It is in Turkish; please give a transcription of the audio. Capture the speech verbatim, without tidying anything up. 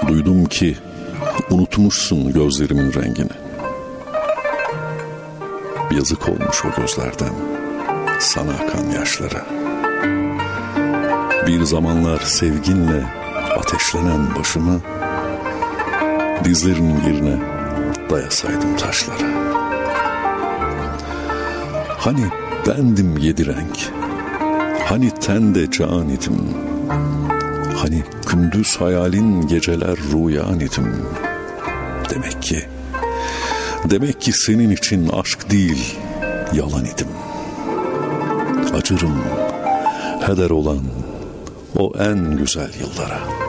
Duydum ki unutmuşsun gözlerimin rengini. Yazık olmuş o gözlerden sana akan yaşlara. Bir zamanlar sevginle ateşlenen başımı dizlerinin yerine dayasaydım taşlara. Hani bendim yedi renk, hani tende can idim, hani gündüz hayalin geceler rüyan idim. Demek ki, demek ki senin için aşk değil yalan idim. Acırım heder olan o en güzel yıllara.